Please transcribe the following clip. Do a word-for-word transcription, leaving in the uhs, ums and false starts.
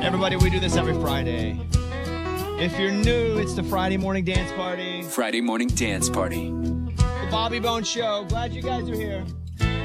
Everybody, we do this every Friday. If you're new, it's the Friday morning dance party. Friday morning dance party. The Bobby Bones Show. Glad you guys are here.